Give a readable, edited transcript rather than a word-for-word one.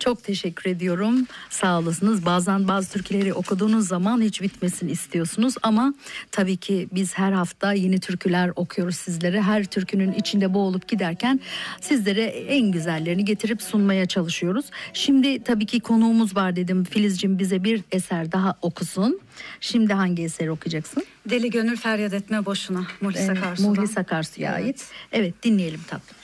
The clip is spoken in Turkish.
Çok teşekkür ediyorum. Sağ olasınız. Bazen bazı türküleri okuduğunuz zaman hiç bitmesini istiyorsunuz ama tabii ki biz her hafta yeni türküler okuyoruz sizlere. Her türkünün içinde boğulup giderken sizlere en güzellerini getirip sunmaya çalışıyoruz. Şimdi tabii ki konuğumuz var dedim. Filizciğim bize bir eser daha okusun. Şimdi hangi eseri okuyacaksın? Deli Gönül Feryat Etme Boşuna. Muhlis Akarsu'dan. Muhlis Akarsu'ya ait. Evet, dinleyelim tatlım.